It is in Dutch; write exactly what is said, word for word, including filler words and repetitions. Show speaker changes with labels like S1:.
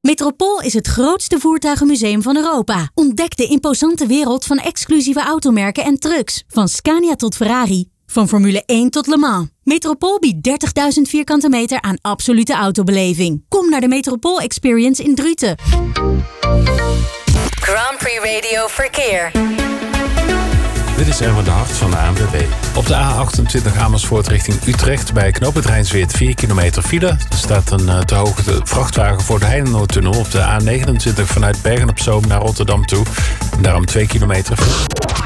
S1: Metropool is het grootste voertuigenmuseum van Europa. Ontdek de imposante wereld van exclusieve automerken en trucks. Van Scania tot Ferrari. Van Formule één tot Le Mans. Metropool biedt dertigduizend vierkante meter aan absolute autobeleving. Kom naar de Metropool Experience in Druten.
S2: Grand Prix Radio Verkeer.
S3: Dit is Erwin de Hart van de A N W B. Op de A achtentwintig Amersfoort richting Utrecht bij knooppunt Rijnsweert vier kilometer file. Er staat een uh, te hoge vrachtwagen voor de Heinenoordtunnel op de A negenentwintig vanuit Bergen op Zoom naar Rotterdam toe. En daarom twee kilometer file.